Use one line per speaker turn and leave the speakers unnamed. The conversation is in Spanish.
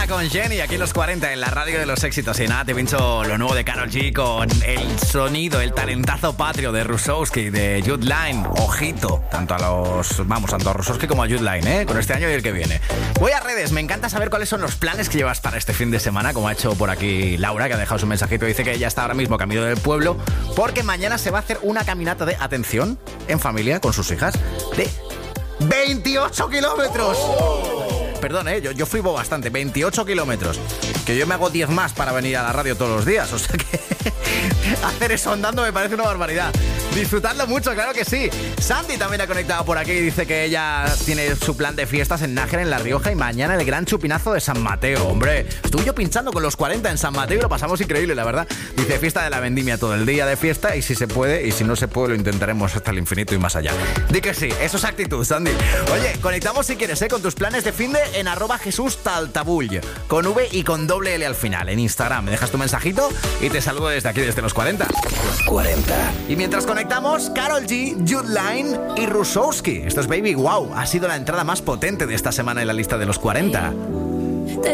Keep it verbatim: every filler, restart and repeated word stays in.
con Jenny, aquí en los cuarenta, en la radio de los éxitos. Y nada, te pincho lo nuevo de Karol G con el sonido, el talentazo patrio de Rusowski, de Jude Line. Ojito, tanto a los, vamos, tanto a Rusowski como a Jude Line, ¿eh? Con este año y el que viene. Voy a redes, me encanta saber cuáles son los planes que llevas para este fin de semana, como ha hecho por aquí Laura, que ha dejado su mensajito. Dice que ella está ahora mismo camino del pueblo, porque mañana se va a hacer una caminata de, atención, en familia, con sus hijas, de veintiocho kilómetros. Perdón, eh, yo, yo flipo bastante. veintiocho kilómetros. Que yo me hago diez más para venir a la radio todos los días. O sea que hacer eso andando me parece una barbaridad. Disfrutadlo mucho, claro que sí. Sandy también ha conectado por aquí y dice que ella tiene su plan de fiestas en Nájera, en La Rioja, y mañana el gran chupinazo de San Mateo. Hombre, estuve yo pinchando con los cuarenta en San Mateo y lo pasamos increíble, la verdad. Dice fiesta de la vendimia, todo el día de fiesta, y si se puede, y si no se puede, lo intentaremos hasta el infinito y más allá. Di que sí, eso es actitud, Sandy. Oye, conectamos si quieres, ¿eh? Con tus planes de finde en arroba Jesús Taltabull, con V y con doble L al final, en Instagram. Me dejas tu mensajito y te saludo desde aquí, desde los cuarenta. Los cuarenta. Y mientras conectamos, Karol G, Jude Line y Rusowski. Esto es Baby Wow. Ha sido la entrada más potente de esta semana en la lista de los cuarenta.